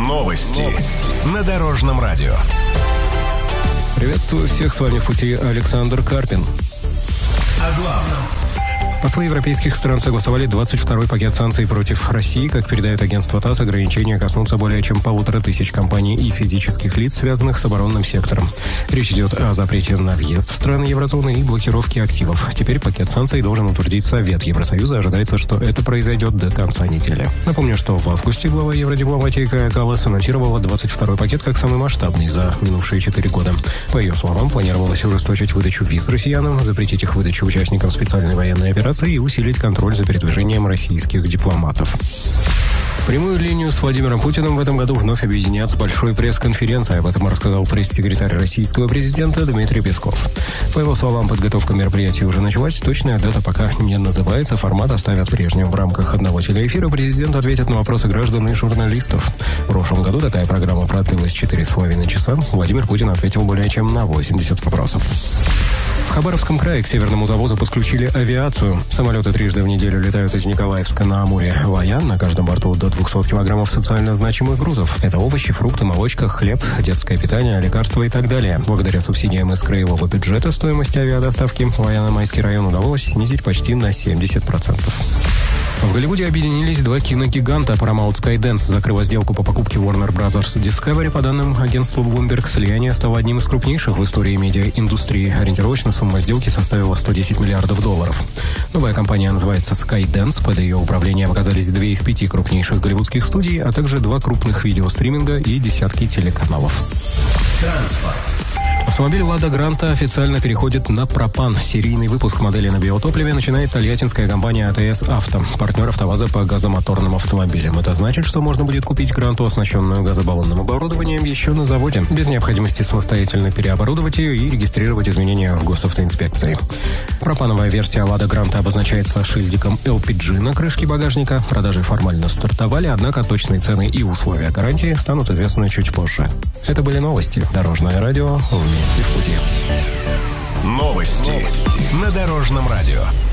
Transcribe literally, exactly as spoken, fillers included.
Новости на Дорожном радио. Приветствую всех, с вами в пути Александр Карпин. О главном. Послы европейских стран согласовали двадцать второй пакет санкций против России. Как передает агентство ТАСС, ограничения коснутся более чем полутора тысяч компаний и физических лиц, связанных с оборонным сектором. Речь идет о запрете на въезд в страны еврозоны и блокировке активов. Теперь пакет санкций должен утвердить Совет Евросоюза. Ожидается, что это произойдет до конца недели. Напомню, что в августе глава евродипломатии Кая Каллас анонсировала двадцать второй пакет как самый масштабный за минувшие четыре года. По ее словам, планировалось ужесточить выдачу виз россиянам, запретить их выдачу участникам специальной военной операции и усилить контроль за передвижением российских дипломатов. Прямую линию с Владимиром Путиным в этом году вновь объединят с большой пресс-конференцией. Об этом рассказал пресс-секретарь российского президента Дмитрий Песков. По его словам, подготовка мероприятия уже началась. Точная дата пока не называется. Формат оставят прежним. В рамках одного телеэфира президент ответит на вопросы граждан и журналистов. В прошлом году такая программа продлилась четыре с половиной часа. Владимир Путин ответил более чем на восемьдесят вопросов. В Хабаровском крае к северному завозу подключили авиацию. Самолеты трижды в неделю летают из Николаевска на Амуре в Аян. На каждом борту до двухсот килограммов социально значимых грузов. Это овощи, фрукты, молочка, хлеб, детское питание, лекарства и так далее. Благодаря субсидиям из краевого бюджета стоимость авиадоставки в Аяно-Майский район удалось снизить почти на семьдесят процентов. В Голливуде объединились два киногиганта. Paramount Skydance закрыла сделку по покупке Warner Bros. Discovery. По данным агентства Bloomberg, слияние стало одним из крупнейших в истории медиаиндустрии. Ориентировочно сумма сделки составила сто десять миллиардов долларов. Новая компания называется Skydance. Под ее управлением оказались две из пяти крупнейших голливудских студий, а также два крупных видеостриминга и десятки телеканалов. Транспорт. Автомобиль «Лада Гранта» официально переходит на пропан. Серийный выпуск модели на биотопливе начинает тольяттинская компания АТС Авто, партнер АвтоВАЗа по газомоторным автомобилям. Это значит, что можно будет купить Гранту, оснащенную газобаллонным оборудованием, еще на заводе, без необходимости самостоятельно переоборудовать ее и регистрировать изменения в госавтоинспекции. Пропановая версия «Лада Гранта» обозначается шильдиком эл пи джи на крышке багажника. Продажи формально стартовали, однако точные цены и условия гарантии станут известны чуть позже. Это были новости. Дорожное радио. Вместе в пути. Новости на Дорожном радио.